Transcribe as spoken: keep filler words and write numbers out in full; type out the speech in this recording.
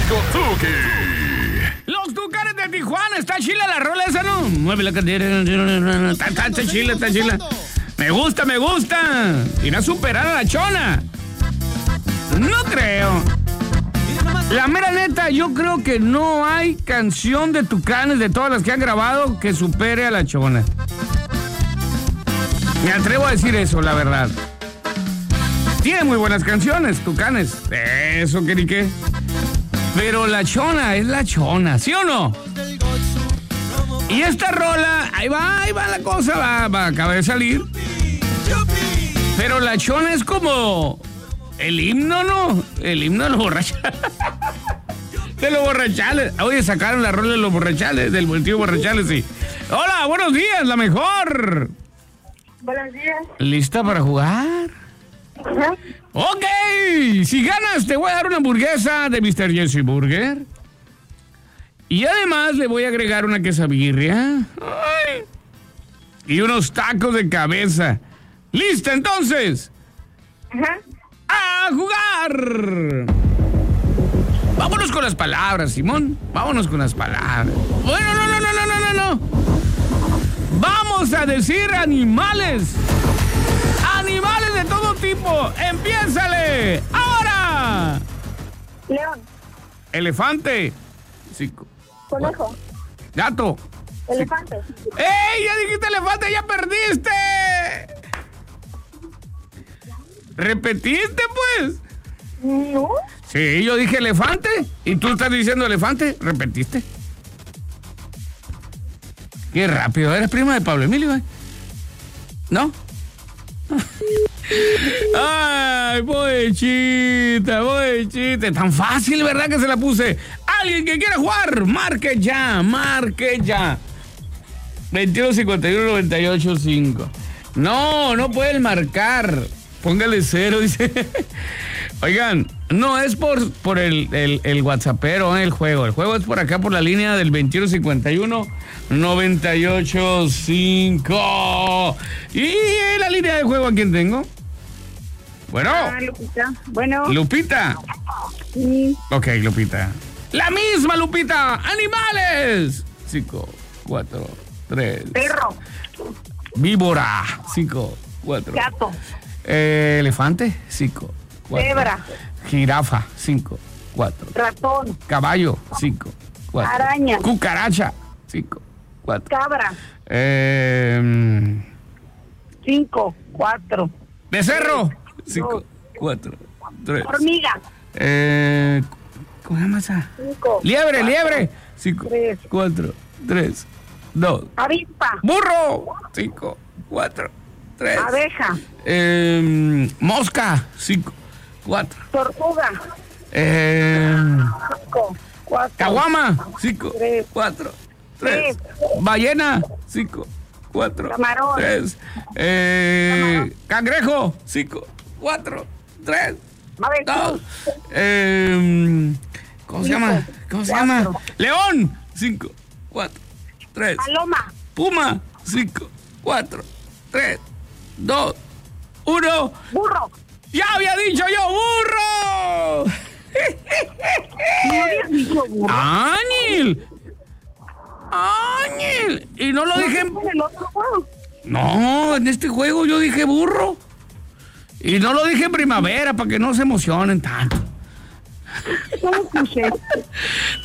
Tráfico Tuki. Los Tucanes de Tijuana. Está chila la rola esa, ¿no? Mueve la cadera. Está, está, está chila, está chila. Me gusta, me gusta. Ir a superar a la Chona. No creo. La mera neta, yo creo que no hay canción de Tucanes de todas las que han grabado que supere a la Chona. Me atrevo a decir eso, la verdad. Tiene muy buenas canciones, Tucanes. Eso, que ni qué. Pero la Chona es la Chona, ¿sí o no? Y esta rola, ahí va, ahí va la cosa, va, va, acaba de salir. Pero la Chona es como el himno, ¿no? El himno de los borrachales. De los borrachales. Oye, sacaron la rola de los borrachales, del tío borrachales, sí. Hola, buenos días, la mejor. Buenos días. ¿Lista para jugar? Ajá. Ok, si ganas te voy a dar una hamburguesa de mister Jesse Burger. Y además le voy a agregar una quesabirria. Ay. Y unos tacos de cabeza. ¿Lista entonces? Ajá. ¡A jugar! Vámonos con las palabras, Simón. Vámonos con las palabras. Bueno, no, no, no, no, no, no, no. Vamos a decir animales. Animales de todo tipo. ¡Empiézale! ¡Ahora! León. Elefante. Cinco. Conejo. Gato. Elefante. ¡Ey! Ya dijiste elefante, ya perdiste. ¿Repetiste, pues? No. Sí, yo dije elefante. ¿Y tú estás diciendo elefante? ¿Repetiste? Qué rápido. ¿Eres prima de Pablo Emilio, eh? ¿No? Ay, bochita, bochita. Tan fácil, ¿verdad? Que se la puse. Alguien que quiera jugar, marque ya, marque ya. veintiuno cincuenta y uno noventa y ocho cinco. No, no pueden marcar. Póngale cero, dice. Oigan, no es por, por el, el, el WhatsAppero, ¿eh? el juego. El juego es por acá, por la línea del veintiuno cincuenta y uno noventa y ocho cinco. ¿Y la línea de juego a quién tengo? Bueno. Ah, Lupita. Bueno. Lupita. Sí. Ok, Lupita. La misma, Lupita. ¡Animales! Cinco, cuatro, tres. Perro. Víbora. Cinco, cuatro. Gato. Eh, elefante. Cinco, cuatro. Cebra. Jirafa. Cinco, cuatro. Ratón. Caballo. Cinco, cuatro. Araña. Cucaracha. Cinco, cuatro. Cabra. Eh, Cinco. Cuatro. becerro. Cinco, dos, cuatro, tres. Hormiga. Eh, ¿Cómo se llama esa? Cinco. Liebre, cuatro, liebre. Cinco, tres. cuatro, tres, dos. Avispa. Burro. Cinco, cuatro, tres. Abeja. Eh, mosca. Cinco, cuatro. Tortuga. Eh, Cinco. Cuatro. caguama. Cinco, Tres. cuatro, tres. Tres. Ballena. Cinco, cuatro, Camarón. tres. Eh, cangrejo. Cinco, cuatro, tres. Avestruz. Dos. Eh, ¿Cómo se llama? ¿Cómo se llama? Cuatro. León. Cinco, cuatro, tres. Paloma. Puma. Cinco, cuatro, tres, dos, uno. Burro. ¡Ya había dicho yo, burro! ¿No habías dicho burro? ¡Ángel! ¡Ángel! Y no lo dije en... ¿En el otro juego? No, en este juego yo dije burro. Y no lo dije en primavera para que no se emocionen tanto. No lo escuché.